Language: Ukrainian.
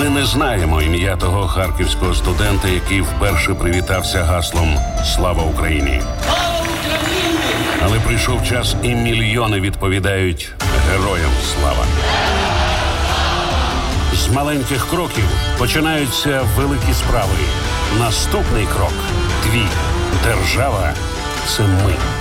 Ми не знаємо ім'я того харківського студента, який вперше привітався гаслом «Слава Україні». Але прийшов час, і мільйони відповідають «Героям слава». З маленьких кроків починаються великі справи. Наступний крок – твій. Держава – це ми.